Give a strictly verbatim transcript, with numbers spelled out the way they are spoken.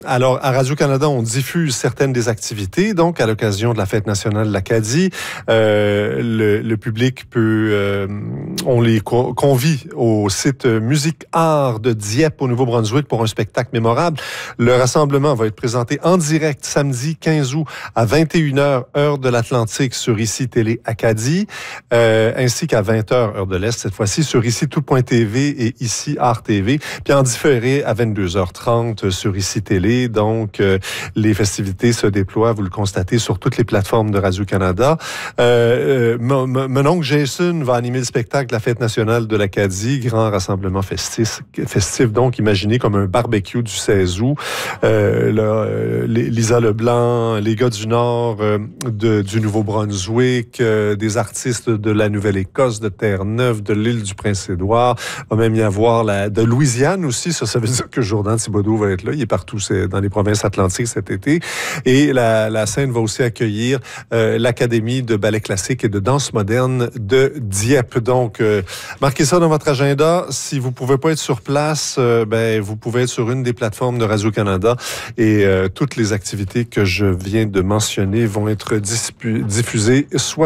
Alors, à Radio-Canada, on diffuse certaines des activités. Donc, à l'occasion de la Fête nationale de l'Acadie, euh, le, le public peut... Euh, on les co- convie au site Musique Art de Dieppe, au Nouveau-Brunswick, pour un spectacle mémorable. Le rassemblement va être présenté en direct samedi quinze août à vingt et une heures, heure de l'Atlantique, sur Ici Télé Acadie, euh, ainsi qu'à vingt heures, heure de l'Est, cette fois-ci, sur Ici Tout Point T V et Ici Art T V, puis en différé à vingt-deux heures trente sur Ici Télé. Donc, euh, les festivités se déploient, vous le constatez, sur toutes les plateformes de Radio-Canada. Euh, euh, mon, mon oncle Jason va animer le spectacle La Fête nationale de l'Acadie, grand rassemblement festif, festif donc imaginé comme un barbecue du seize août. Euh, là, euh, Lisa Leblanc, les gars du Nord, euh, de, du Nouveau-Brunswick, euh, des artistes de la Nouvelle-Écosse, de Terre-Neuve, de l'île du Prince-Édouard. Il va même y avoir la, de Louisiane aussi. Ça, ça veut dire que Jourdan Thibodeau va être là. Il est partout, c'est dans les provinces atlantiques cet été. Et la, la scène va aussi accueillir euh, l'Académie de ballet classique et de danse moderne de Dieppe. Donc, euh, marquez ça dans votre agenda. Si vous pouvez pas être sur place, euh, ben vous pouvez être sur une des plateformes de Radio-Canada et euh, toutes les activités que je viens de mentionner vont être dispu- diffusées soit